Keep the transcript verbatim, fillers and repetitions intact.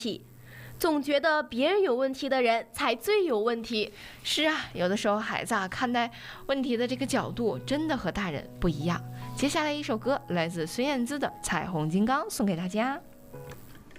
题。总觉得别人有问题的人才最有问题。 是啊，有的时候孩子啊看待问题的这个角度真的和大人不一样。接下来一首歌来自孙燕姿的《彩虹金刚》，送给大家。